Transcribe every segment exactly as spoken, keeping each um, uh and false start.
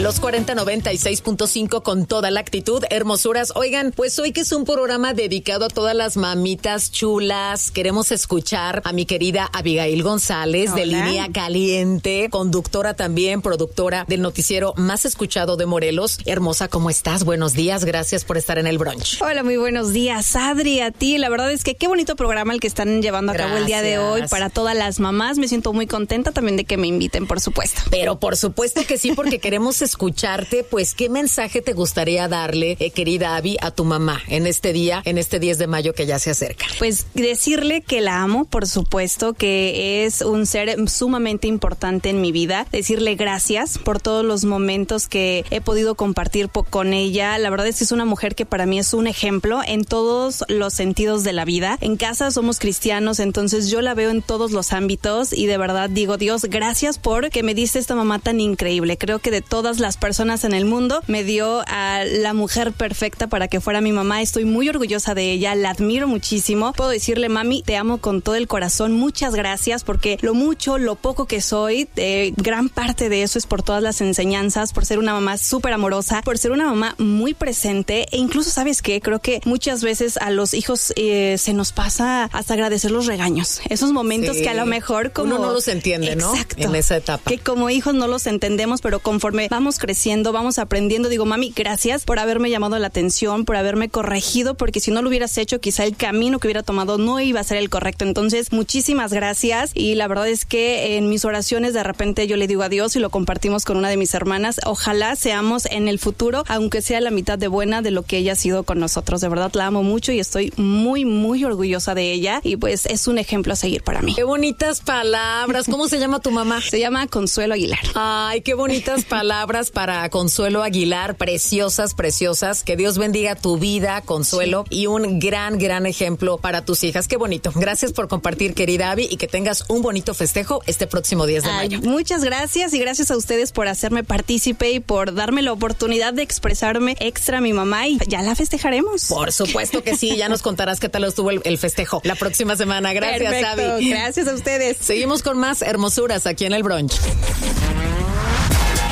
Los cuarenta noventa y seis punto cinco con toda la actitud, hermosuras. Oigan, pues hoy que es un programa dedicado a todas las mamitas chulas, queremos escuchar a mi querida Abigail González. Hola. De Línea Caliente, conductora también, productora del noticiero más escuchado de Morelos. Hermosa, ¿cómo estás? Buenos días, gracias por estar en el brunch. Hola, muy buenos días, Adri, a ti. La verdad es que qué bonito programa el que están llevando a cabo el día de hoy para todas las mamás. Me siento muy contenta también de que me inviten, por supuesto. Pero por supuesto que sí, porque queremos escucharte. Pues, ¿qué mensaje te gustaría darle, eh, querida Abby, a tu mamá en este día, en este diez de mayo que ya se acerca? Pues decirle que la amo, por supuesto, que es un ser sumamente importante en mi vida. Decirle gracias por todos los momentos que he podido compartir po- con ella. La verdad es que es una mujer que para mí es un ejemplo en todos los sentidos de la vida. En casa somos cristianos, entonces yo la veo en todos los ámbitos y de verdad digo, Dios, gracias por que me diste esta mamá tan increíble. Creo que de todas las personas en el mundo me dio a la mujer perfecta para que fuera mi mamá. Estoy muy orgullosa de ella, la admiro muchísimo. Puedo decirle, mami, te amo con todo el corazón. Muchas gracias porque lo mucho, lo poco que soy, eh, gran parte de eso es por todas las enseñanzas, por ser una mamá súper amorosa, por ser una mamá muy presente e incluso, ¿sabes qué? Creo que muchas veces a los hijos eh, se nos pasa hasta agradecer los regaños. Esos momentos sí, que a lo mejor como... uno no los entiende, ¿no? Exacto. En esa etapa. Que como hijos no los entendemos, pero conforme vamos creciendo, vamos aprendiendo, digo, mami, gracias por haberme llamado la atención, por haberme corregido, porque si no lo hubieras hecho, quizá el camino que hubiera tomado no iba a ser el correcto. Entonces, muchísimas gracias. Y la verdad es que en mis oraciones de repente yo le digo adiós y lo compartimos con una de mis hermanas. Ojalá seamos en el futuro, aunque sea la mitad de buena de lo que ella ha sido con nosotros. De verdad la amo mucho y estoy muy, muy orgullosa de ella. Y pues es un ejemplo a seguir para mí. Qué bonitas palabras. ¿Cómo se llama tu mamá? Se llama Consuelo Aguilar. Ay, qué bonitas palabras para Consuelo Aguilar. Preciosas, preciosas. Que Dios bendiga tu vida, Consuelo. Sí. Y un gran, gran ejemplo para tus hijas. Qué bonito. Gracias por compartir, querida Abby, y que tengas un bonito festejo este próximo diez de mayo. Ay, muchas gracias y gracias a ustedes por hacerme partícipe y por darme la oportunidad de expresarme extra a mi mamá y ya la festejaremos. Por supuesto que sí. Ya nos contarás qué tal estuvo el, el festejo la próxima semana. Gracias, Perfecto. Abby. Gracias a ustedes. Seguimos con más hermosuras aquí en el brunch.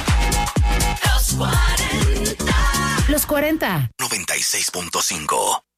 Los cuarenta. noventa y seis punto cinco